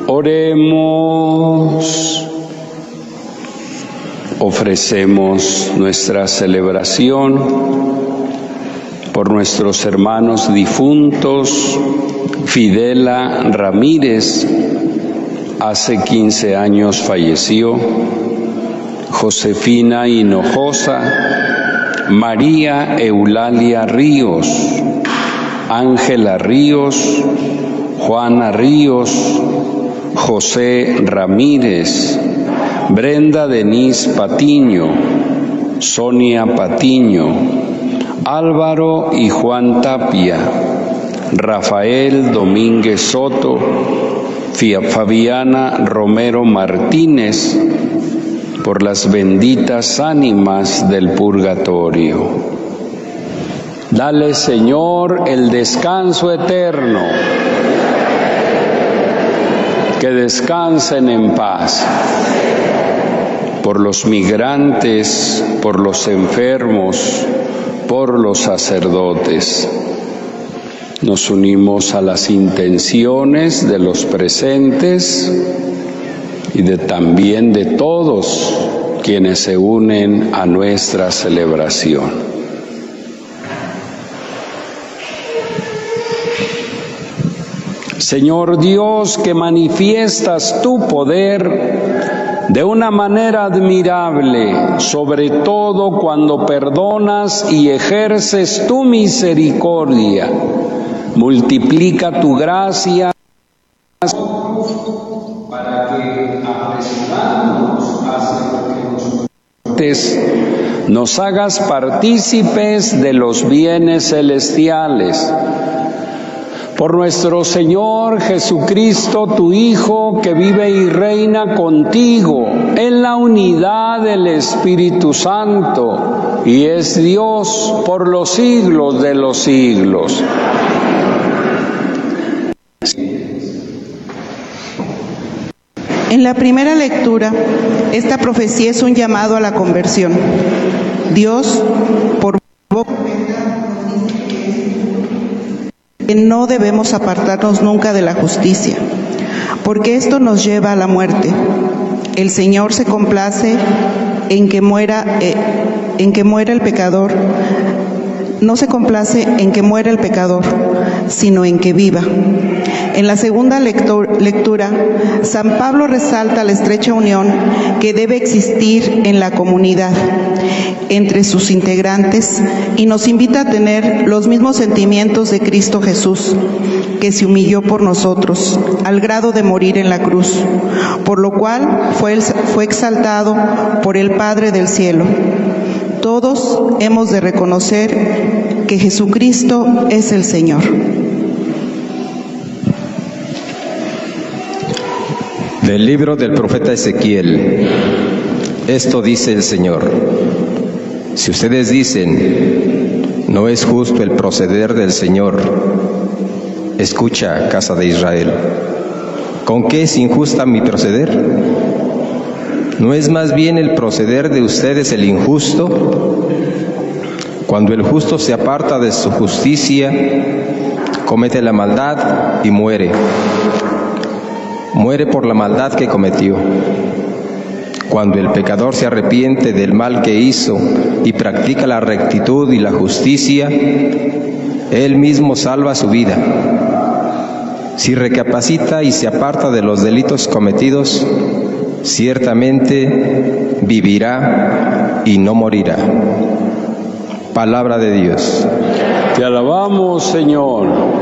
Oremos. Ofrecemos nuestra celebración por nuestros hermanos difuntos. Fidela Ramírez, hace 15 años falleció. Josefina Hinojosa, María Eulalia Ríos, Ángela Ríos, Juana Ríos, José Ramírez, Brenda Denise Patiño, Sonia Patiño, Álvaro y Juan Tapia, Rafael Domínguez Soto, Fabiana Romero Martínez, por las benditas ánimas del purgatorio. Dale, Señor, el descanso eterno. Que descansen en paz. Por los migrantes, por los enfermos, por los sacerdotes. Nos unimos a las intenciones de los presentes y también de todos quienes se unen a nuestra celebración. Señor Dios, que manifiestas tu poder de una manera admirable, sobre todo cuando perdonas y ejerces tu misericordia, multiplica tu gracia para que, apresurándonos hacia lo que nos hagas partícipes de los bienes celestiales. Por nuestro Señor Jesucristo, tu Hijo, que vive y reina contigo en la unidad del Espíritu Santo y es Dios por los siglos de los siglos. En la primera lectura, esta profecía es un llamado a la conversión. Dios, por que no debemos apartarnos nunca de la justicia, porque esto nos lleva a la muerte. El Señor se complace en que muera el pecador. No se complace en que muera el pecador, sino en que viva. En la segunda lectura, San Pablo resalta la estrecha unión que debe existir en la comunidad entre sus integrantes y nos invita a tener los mismos sentimientos de Cristo Jesús, que se humilló por nosotros al grado de morir en la cruz, por lo cual fue exaltado por el Padre del cielo. Todos hemos de reconocer que Jesucristo es el Señor. Del libro del profeta Ezequiel. Esto dice el Señor: si ustedes dicen, no es justo el proceder del Señor, escucha, casa de Israel, ¿con qué es injusta mi proceder? ¿No es más bien el proceder de ustedes el injusto? Cuando el justo se aparta de su justicia, comete la maldad y muere. Muere por la maldad que cometió. Cuando el pecador se arrepiente del mal que hizo y practica la rectitud y la justicia, él mismo salva su vida. Si recapacita y se aparta de los delitos cometidos, ciertamente vivirá y no morirá. Palabra de Dios. Te alabamos, Señor.